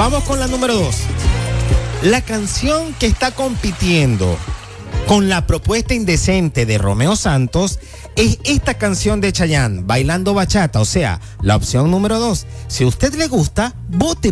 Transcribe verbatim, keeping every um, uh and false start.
Vamos con la número dos. La canción que está compitiendo con la propuesta indecente de Romeo Santos es esta canción de Chayanne, Bailando Bachata. O sea, la opción número dos. Si a usted le gusta, vote